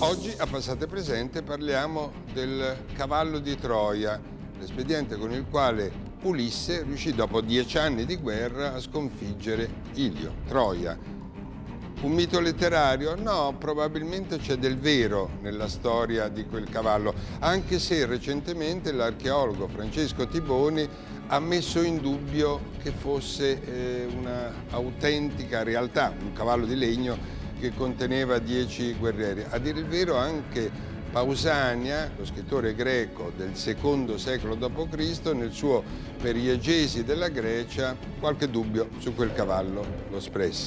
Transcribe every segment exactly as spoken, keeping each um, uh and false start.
Oggi a Passate Presente parliamo del cavallo di Troia, l'espediente con il quale Ulisse riuscì dopo dieci anni di guerra a sconfiggere Ilio, Troia. Un mito letterario? No, probabilmente c'è del vero nella storia di quel cavallo, anche se recentemente l'archeologo Francesco Tiboni ha messo in dubbio che fosse eh, una autentica realtà, un cavallo di legno che conteneva dieci guerrieri. A dire il vero anche Pausania, lo scrittore greco del secondo secolo dopo Cristo, nel suo Periegesi della Grecia, qualche dubbio su quel cavallo lo espresse.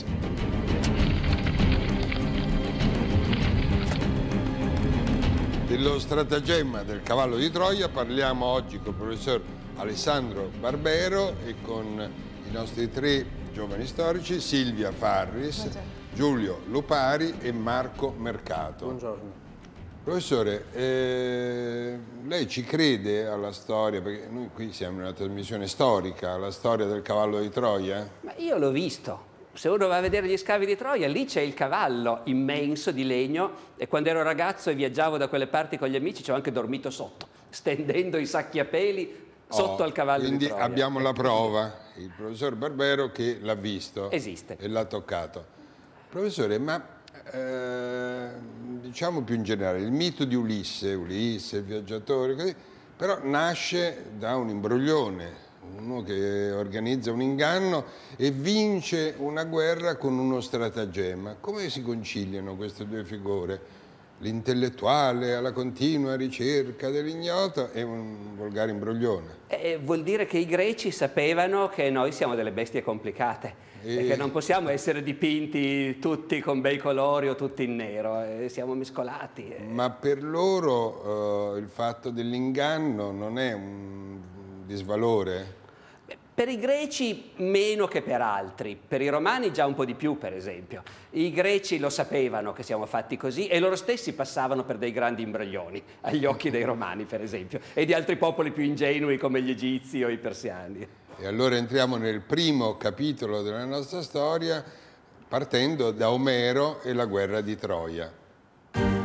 Dello stratagemma del cavallo di Troia parliamo oggi col professor Alessandro Barbero e con i nostri tre giovani storici, Silvia Farris, Buongiorno. Giulio Lupari e Marco Mercato. Buongiorno. Professore, eh, lei ci crede alla storia, perché noi qui siamo in una trasmissione storica, alla storia del cavallo di Troia? Ma io l'ho visto. Se uno va a vedere gli scavi di Troia, lì c'è il cavallo immenso di legno e quando ero ragazzo e viaggiavo da quelle parti con gli amici ci ho anche dormito sotto, stendendo i sacchi a peli sotto oh, al cavallo di Troia. Quindi abbiamo la prova, il professor Barbero che l'ha visto. Esiste. E l'ha toccato. Professore, ma eh, diciamo più in generale, il mito di Ulisse, Ulisse, il viaggiatore, così, però nasce da un imbroglione. Uno che organizza un inganno e vince una guerra con uno stratagemma. Come si conciliano queste due figure? L'intellettuale alla continua ricerca dell'ignoto e un volgare imbroglione. Eh, vuol dire che i greci sapevano che noi siamo delle bestie complicate e, e che non possiamo essere dipinti tutti con bei colori o tutti in nero, eh, siamo mescolati. Eh. Ma per loro eh, il fatto dell'inganno non è un disvalore? Per i greci meno che per altri, per i romani già un po' di più per esempio. I greci lo sapevano che siamo fatti così e loro stessi passavano per dei grandi imbroglioni agli occhi dei romani per esempio e di altri popoli più ingenui come gli egizi o i persiani. E allora entriamo nel primo capitolo della nostra storia partendo da Omero e la guerra di Troia.